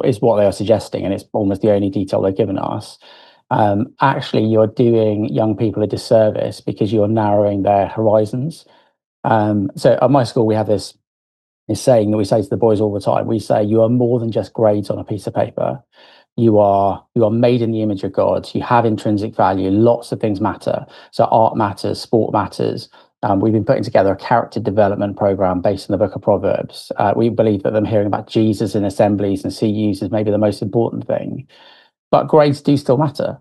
is what they are suggesting, and it's almost the only detail they've given us. Actually, you're doing young people a disservice because you're narrowing their horizons. So at my school, we have this saying that we say to the boys all the time. We say, you are more than just grades on a piece of paper. You are made in the image of God. You have intrinsic value. Lots of things matter. So art matters, sport matters. We've been putting together a character development program based on the Book of Proverbs. We believe that them hearing about Jesus in assemblies and CUs is maybe the most important thing. But grades do still matter.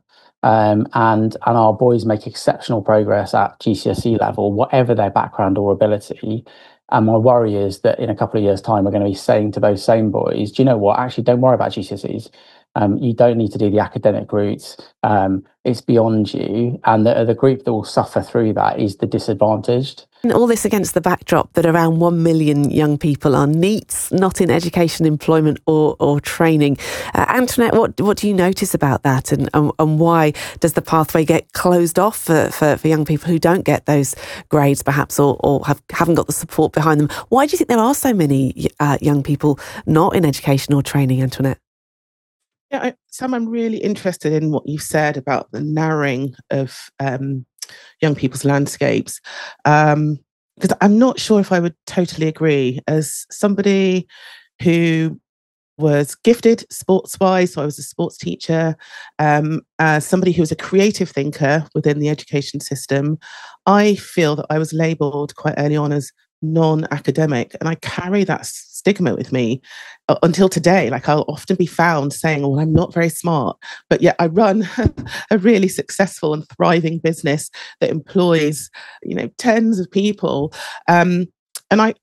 And our boys make exceptional progress at GCSE level, whatever their background or ability. And my worry is that in a couple of years' time, we're going to be saying to those same boys, do you know what? Actually, don't worry about GCSEs. You don't need to do the academic route. It's beyond you. And the group that will suffer through that is the disadvantaged. And all this against the backdrop that around 1 million young people are NEETs, not in education, employment or training. Antoinette, what do you notice about that, and why does the pathway get closed off for young people who don't get those grades perhaps or haven't got the support behind them? Why do you think there are so many young people not in education or training, Antoinette? Yeah, Sam, I'm really interested in what you've said about the narrowing of young people's landscapes, because I'm not sure if I would totally agree. As somebody who was gifted sports-wise, so I was a sports teacher, as somebody who was a creative thinker within the education system, I feel that I was labelled quite early on as non-academic, and I carry that stigma with me until today. Like, I'll often be found saying, well, I'm not very smart, but yet I run a really successful and thriving business that employs, tens of people. And I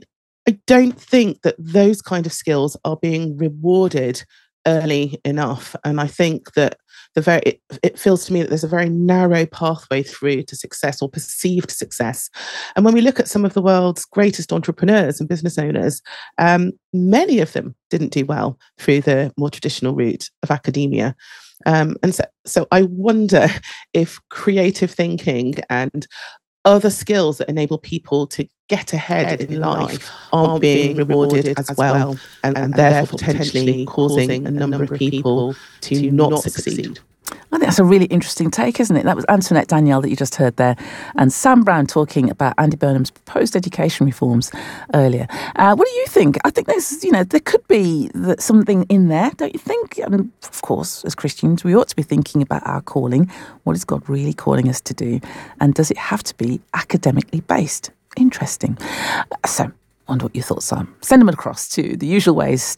don't think that those kind of skills are being rewarded early enough. And I think that it feels to me that there's a very narrow pathway through to success, or perceived success. And when we look at some of the world's greatest entrepreneurs and business owners, many of them didn't do well through the more traditional route of academia. And so I wonder if creative thinking and other skills that enable people to get ahead in life aren't being rewarded as well, and therefore potentially causing a number of people to not succeed. I think that's a really interesting take, isn't it? That was Antoinette Daniel that you just heard there, and Sam Brown talking about Andy Burnham's proposed education reforms earlier. What do you think? I think there's, there could be something in there, don't you think? And of course, as Christians, we ought to be thinking about our calling. What is God really calling us to do? And does it have to be academically based? Interesting. So, I wonder what your thoughts are. Send them across to the usual ways.